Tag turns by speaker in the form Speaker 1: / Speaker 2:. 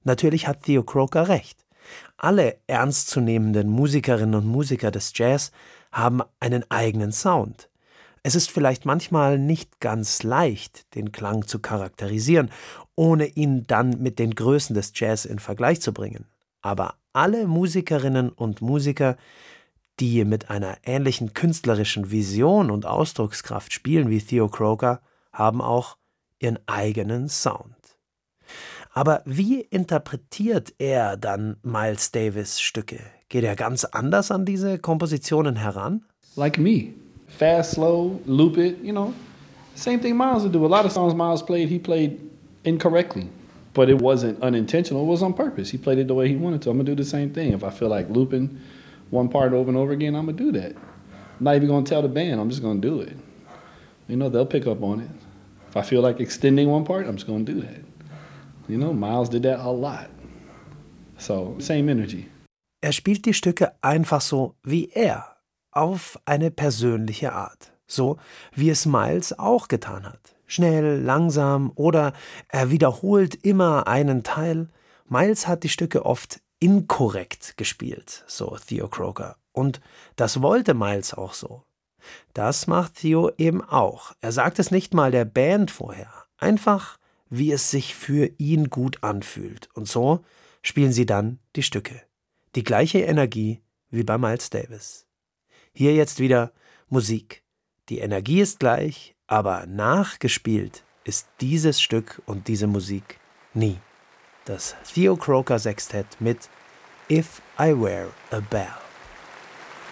Speaker 1: Natürlich hat Theo Croker recht. Alle ernstzunehmenden Musikerinnen und Musiker des Jazz haben einen eigenen Sound. Es ist vielleicht manchmal nicht ganz leicht, den Klang zu charakterisieren, ohne ihn dann mit den Größen des Jazz in Vergleich zu bringen. Aber alle Musikerinnen und Musiker, die mit einer ähnlichen künstlerischen Vision und Ausdruckskraft spielen wie Theo Croker, haben auch ihren eigenen Sound. Aber wie interpretiert er dann Miles Davis' Stücke? Geht er ganz anders an diese Kompositionen heran?
Speaker 2: Like me. Fast, slow, loop it, Same thing Miles would do. A lot of songs Miles played, he played incorrectly. But it wasn't unintentional, it was on purpose. He played it the way he wanted to. I'm going to do the same thing. If I feel like looping one part over and over again, I'm going to do that. I'm not even going to tell the band, I'm just going to do it. They'll pick up on it. If I feel like extending one part, I'm just going to do that. Miles did that a lot. So, same energy.
Speaker 1: Er spielt die Stücke einfach so wie er, auf eine persönliche Art. So wie es Miles auch getan hat. Schnell, langsam oder er wiederholt immer einen Teil. Miles hat die Stücke oft inkorrekt gespielt, so Theo Croker. Und das wollte Miles auch so. Das macht Theo eben auch. Er sagt es nicht mal der Band vorher. Einfach, wie es sich für ihn gut anfühlt. Und so spielen sie dann die Stücke. Die gleiche Energie wie bei Miles Davis. Hier jetzt wieder Musik. Die Energie ist gleich, aber nachgespielt ist dieses Stück und diese Musik nie. Das Theo Croker Sextett mit If I Were a Bell.